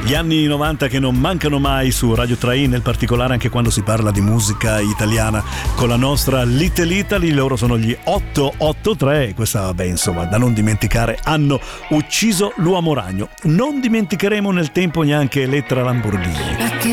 Gli anni 90 che non mancano mai su Radio 3, nel particolare anche quando si parla di musica italiana con la nostra Little Italy. Loro sono gli 883 e questa, vabbè, insomma, da non dimenticare, hanno ucciso l'uomo ragno. Non dimenticheremo nel tempo neanche Elettra Lamborghini. A che